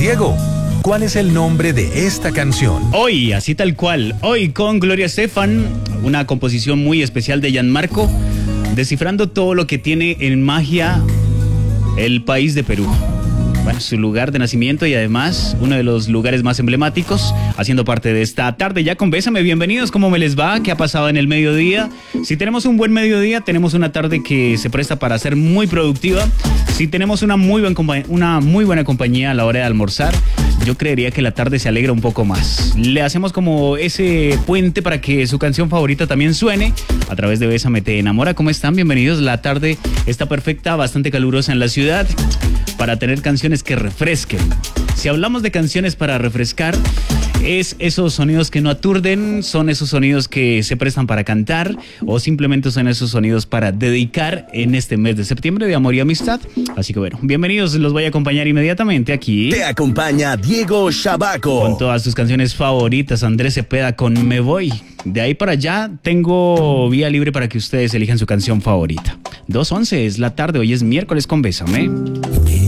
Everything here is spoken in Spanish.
Diego, ¿cuál es el nombre de esta canción? Hoy, así tal cual, hoy con Gloria Estefan, una composición muy especial de Gianmarco, descifrando todo lo que tiene en magia el país de Perú. Bueno, su lugar de nacimiento y además uno de los lugares más emblemáticos, haciendo parte de esta tarde ya con Bésame. Bienvenidos, ¿cómo me les va? ¿Qué ha pasado en el mediodía? Si tenemos un buen mediodía, tenemos una tarde que se presta para ser muy productiva. Si tenemos una muy buena compañía a la hora de almorzar, yo creería que la tarde se alegra un poco más. Le hacemos como ese puente para que su canción favorita también suene a través de Bésame Te Enamora. ¿Cómo están? Bienvenidos. La tarde está perfecta, bastante calurosa en la ciudad, para tener canciones que refresquen. Si hablamos de canciones para refrescar, es esos sonidos que no aturden, son esos sonidos que se prestan para cantar o simplemente son esos sonidos para dedicar en este mes de septiembre de amor y amistad. Así que bueno, bienvenidos, los voy a acompañar inmediatamente aquí. Te acompaña Diego Shabaco. Con todas tus canciones favoritas, Andrés Cepeda con Me Voy. De ahí para allá tengo vía libre para que ustedes elijan su canción favorita. 2:11 es la tarde, hoy es miércoles con Bésame.